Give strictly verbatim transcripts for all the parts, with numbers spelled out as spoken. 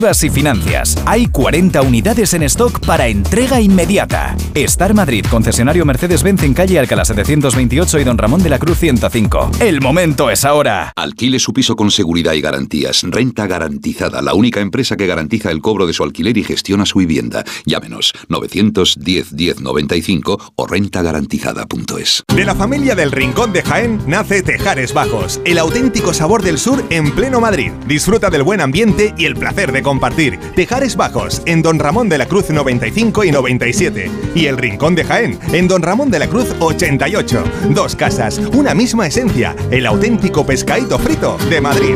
Y financias. Hay cuarenta unidades en stock para entrega inmediata. Star Madrid, concesionario Mercedes-Benz en calle Alcalá setecientos veintiocho y Don Ramón de la Cruz ciento cinco. El momento es ahora. Alquile su piso con seguridad y garantías. Renta Garantizada, la única empresa que garantiza el cobro de su alquiler y gestiona su vivienda. Llámenos novecientos diez diez noventa y cinco o renta garantizada punto es. De la familia del Rincón de Jaén nace Tejares Bajos, el auténtico sabor del sur en pleno Madrid. Disfruta del buen ambiente y el placer de compartir. Tejares Bajos, en Don Ramón de la Cruz noventa y cinco y noventa y siete. Y el Rincón de Jaén, en Don Ramón de la Cruz ochenta y ocho. Dos casas, una misma esencia. El auténtico pescadito frito de Madrid.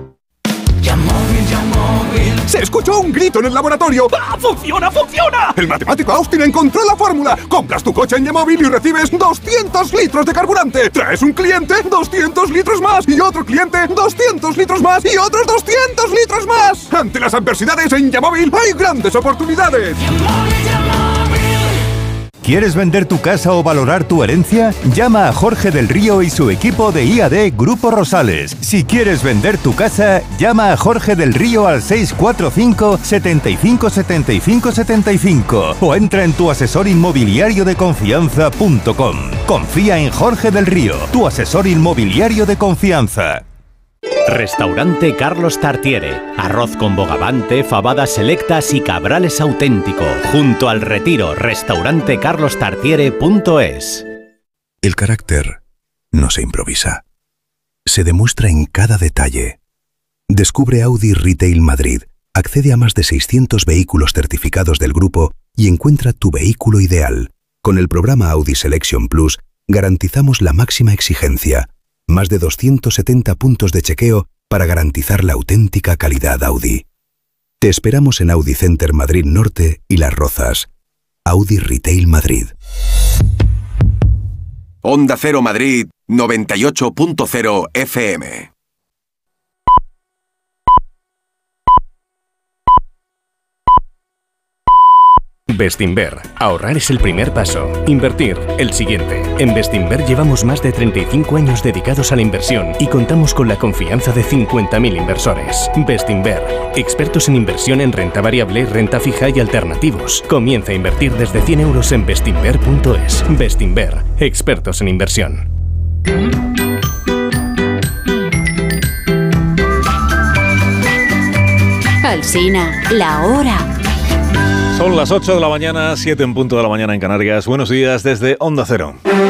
Yamóvil, Yamóvil. Se escuchó un grito en el laboratorio. ¡Ah, funciona, funciona! El matemático Austin encontró la fórmula. Compras tu coche en Yamóvil y recibes doscientos litros de carburante. Traes un cliente, doscientos litros más. Y otro cliente, doscientos litros más. Y otros doscientos litros más. Ante las adversidades en Yamóvil hay grandes oportunidades. Yamóvil, Yamóvil. ¿Quieres vender tu casa o valorar tu herencia? Llama a Jorge del Río y su equipo de I A D Grupo Rosales. Si quieres vender tu casa, llama a Jorge del Río al seis cuatro cinco, setenta y cinco, setenta y cinco, setenta y cinco o entra en tu asesor inmobiliario de confianza punto com. Confía en Jorge del Río, tu asesor inmobiliario de confianza. Restaurante Carlos Tartiere. Arroz con bogavante, fabadas selectas y cabrales auténtico. Junto al Retiro, restaurante carlos tartiere punto es. El carácter no se improvisa. Se demuestra en cada detalle. Descubre Audi Retail Madrid. Accede a más de seiscientos vehículos certificados del grupo y encuentra tu vehículo ideal. Con el programa Audi Selection Plus garantizamos la máxima exigencia. Más de doscientos setenta puntos de chequeo para garantizar la auténtica calidad Audi. Te esperamos en Audi Center Madrid Norte y Las Rozas. Audi Retail Madrid. Onda Cero Madrid noventa y ocho punto cero F M. Bestinver. Ahorrar es el primer paso. Invertir, el siguiente. En Bestinver llevamos más de treinta y cinco años dedicados a la inversión y contamos con la confianza de cincuenta mil inversores. Bestinver. Expertos en inversión en renta variable, renta fija y alternativos. Comienza a invertir desde cien euros en bestinver punto es. Bestinver. Expertos en inversión. Alsina, la hora. Son las ocho de la mañana, siete en punto de la mañana en Canarias. Buenos días desde Onda Cero.